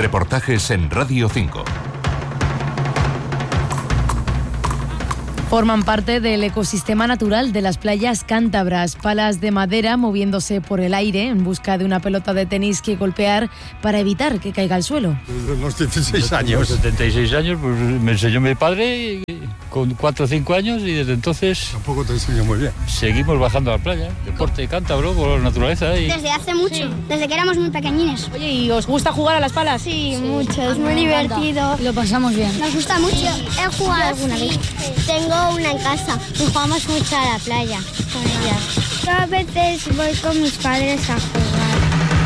Reportajes en Radio 5. Forman parte del ecosistema natural de las playas cántabras, palas de madera moviéndose por el aire en busca de una pelota de tenis que golpear para evitar que caiga al suelo. Desde los 16 años. 76 años, pues me enseñó mi padre con 4 o 5 años y desde entonces... Tampoco te enseñó muy bien. Seguimos bajando a la playa, deporte cántabro por la naturaleza. Desde hace mucho, desde que éramos muy pequeñines. Oye, ¿y os gusta jugar a las palas? Sí, mucho, es muy divertido. Lo pasamos bien. Nos gusta mucho. He jugado alguna vez. Tengo una en casa. Y jugamos mucho a la playa con ellas. Yo a veces voy con mis padres a jugar.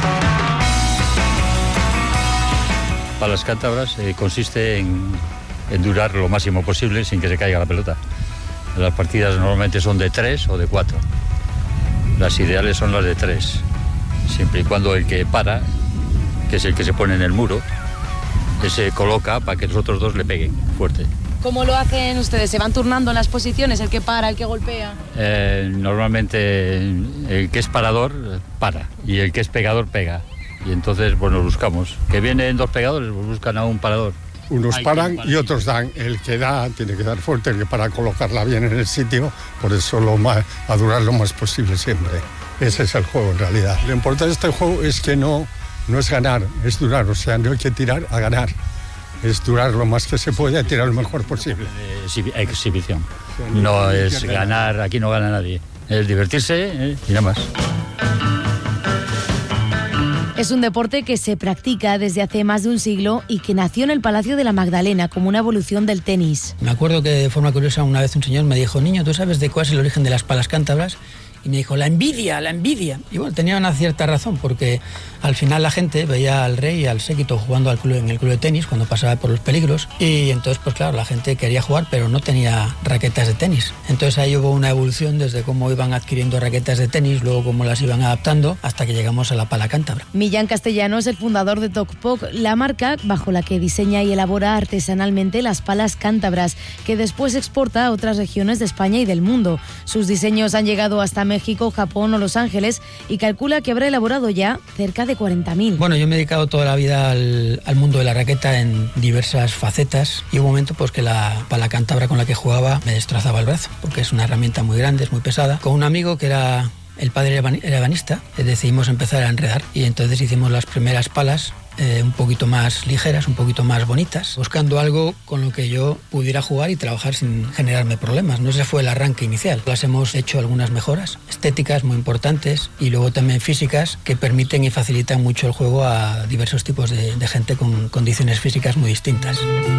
Palas cántabras consiste en durar lo máximo posible sin que se caiga la pelota. Las partidas normalmente son de 3 o de 4. Las ideales son las de 3, siempre y cuando el que para, que es el que se pone en el muro, se coloca para que los otros dos le peguen fuerte. ¿Cómo lo hacen ustedes? ¿Se van turnando las posiciones? ¿El que para, el que golpea? Normalmente el que es parador para y el que es pegador pega. Y entonces, bueno, buscamos. Que vienen 2 pegadores, pues buscan a un parador. Unos paran y otros dan. El que da tiene que dar fuerte, el que para colocarla bien en el sitio, por eso a durar lo más posible siempre. Ese es el juego en realidad. Lo importante de este juego es que no es ganar, es durar. O sea, no hay que tirar a ganar. Es durar lo más que se puede, tirar lo mejor posible. Exhibición. No es ganar, aquí no gana nadie. Es divertirse y nada más. Es un deporte que se practica desde hace más de un siglo y que nació en el Palacio de la Magdalena como una evolución del tenis. Me acuerdo que de forma curiosa una vez un señor me dijo: niño, ¿tú sabes de cuál es el origen de las palas cántabras? Y me dijo, la envidia. Y bueno, tenía una cierta razón, porque al final la gente veía al rey y al séquito jugando en el club de tenis cuando pasaba por los peligros, y entonces, pues claro, la gente quería jugar, pero no tenía raquetas de tenis. Entonces ahí hubo una evolución desde cómo iban adquiriendo raquetas de tenis, luego cómo las iban adaptando, hasta que llegamos a la pala cántabra. Millán Castellano es el fundador de Tokpok, la marca bajo la que diseña y elabora artesanalmente las palas cántabras, que después exporta a otras regiones de España y del mundo. Sus diseños han llegado hasta México, Japón o Los Ángeles y calcula que habrá elaborado ya cerca de 40.000. Bueno, yo me he dedicado toda la vida al mundo de la raqueta en diversas facetas, y hubo un momento pues que la pala cántabra con la que jugaba me destrozaba el brazo, porque es una herramienta muy grande, es muy pesada. Con un amigo que era el padre era ebanista, decidimos empezar a enredar, y entonces hicimos las primeras palas un poquito más ligeras, un poquito más bonitas, buscando algo con lo que yo pudiera jugar y trabajar sin generarme problemas. No ese fue el arranque inicial. Las hemos hecho algunas mejoras estéticas muy importantes y luego también físicas que permiten y facilitan mucho el juego a diversos tipos de gente con condiciones físicas muy distintas.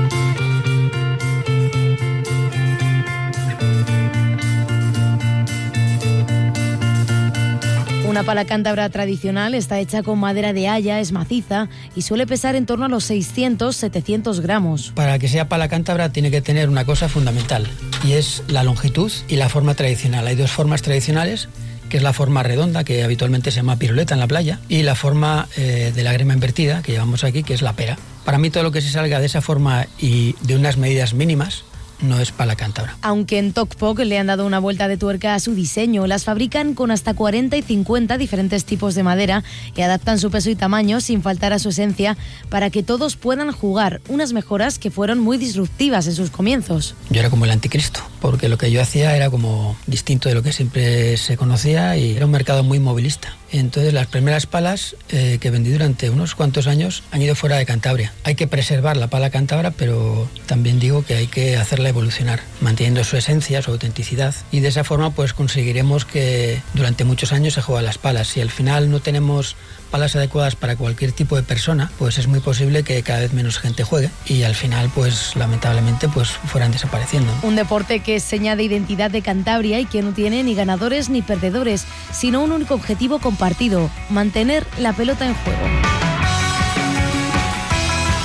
Una pala cántabra tradicional está hecha con madera de haya, es maciza y suele pesar en torno a los 600-700 gramos. Para que sea pala cántabra tiene que tener una cosa fundamental, y es la longitud y la forma tradicional. Hay 2 formas tradicionales, que es la forma redonda, que habitualmente se llama piruleta en la playa, y la forma de la grema invertida, que llevamos aquí, que es la pera. Para mí todo lo que se salga de esa forma y de unas medidas mínimas no es pala cántabra. Aunque en Tokpok le han dado una vuelta de tuerca a su diseño, las fabrican con hasta 40 y 50 diferentes tipos de madera y adaptan su peso y tamaño sin faltar a su esencia para que todos puedan jugar, unas mejoras que fueron muy disruptivas en sus comienzos. Yo era como el anticristo, porque lo que yo hacía era como distinto de lo que siempre se conocía y era un mercado muy movilista. Entonces las primeras palas que vendí durante unos cuantos años han ido fuera de Cantabria. Hay que preservar la pala cántabra, pero también digo que hay que hacerla evolucionar, manteniendo su esencia, su autenticidad, y de esa forma pues conseguiremos que durante muchos años se jueguen las palas. Si al final no tenemos palas adecuadas para cualquier tipo de persona, pues es muy posible que cada vez menos gente juegue y al final pues lamentablemente pues fueran desapareciendo. Un deporte que es seña de identidad de Cantabria y que no tiene ni ganadores ni perdedores, sino un único objetivo compartido: mantener la pelota en juego.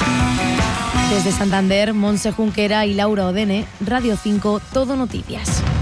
Desde Santander, Montse Junquera y Laura Odene, Radio 5, Todo Noticias.